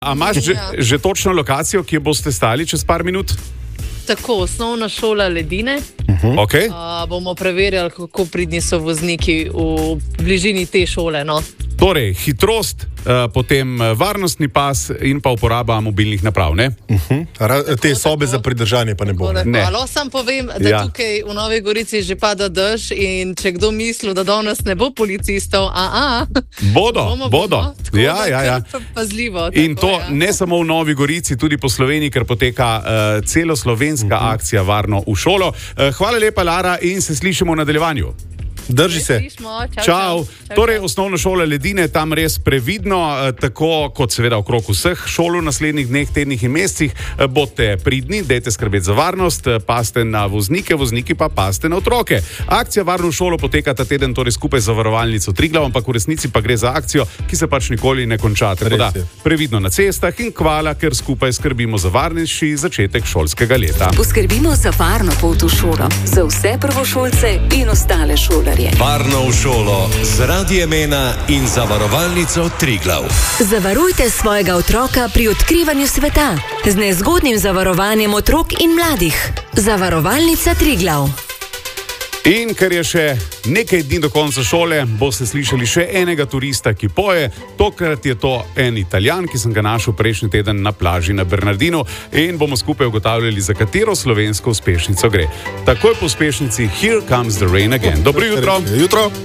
A imaš že točno lokacijo, kje boste stali čez par minut? Tako, osnovna šola Ledine. Okay. Bomo preverjali, kako pridni so vozniki v bližini te šole. No. Torej, hitrost, potem varnostni pas in pa uporaba mobilnih naprav, ne? Te sobe za pridržanje pa ne bo. Lahko sam povem, da tukaj v Novi Gorici že pada dež in če kdo misli, da danes ne bo policistov, bodo. Ja. Pazljivo. In to ne samo v Novi Gorici, tudi po Sloveniji, ker poteka celoslovenska akcija Varno v šolo. Hvala lepa, Lara, in se slišimo v nadaljevanju. Drži se. Čau. Torej, osnovna šola Ledine, tam res previdno, tako kot seveda okrog vseh šol v naslednjih dneh, tednih in mesecih. Bodite pridni, dajte skrbeti za varnost, paste na voznike, vozniki pa paste na otroke. Akcija Varno v šolo poteka ta teden torej skupaj z Zavarovalnico Triglav, ampak v resnici pa gre za akcijo, ki se pač nikoli ne konča. Tako da, previdno na cestah in hvala, ker skupaj skrbimo za varnejši začetek šolskega leta. Poskrbimo za varno pot v šolo, za vse prvošolce in ostale šolarje. Varno v šolo z Radiem 1 in Zavarovalnico Triglav. Zavarujte svojega otroka pri odkrivanju sveta z nezgodnim zavarovanjem otrok in mladih. Zavarovalnica Triglav. In ker je še nekaj dni do konca šole, boste slišali še enega turista, ki poje. Tokrat je to en Italijan, ki sem ga našel prejšnji teden na plaži na Bernardinu in bomo skupaj ugotavljali, za katero slovensko uspešnico gre. Takoj po uspešnici Here Comes the Rain Again. Dobro jutro.